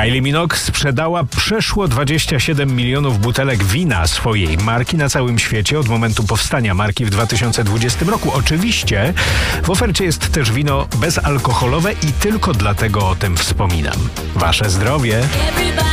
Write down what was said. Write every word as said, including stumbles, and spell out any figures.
Kylie Minogue sprzedała przeszło dwadzieścia siedem milionów butelek wina swojej marki na całym świecie od momentu powstania marki w dwa tysiące dwudziestym roku. Oczywiście w ofercie jest też wino bezalkoholowe i tylko dlatego o tym wspominam. Wasze zdrowie!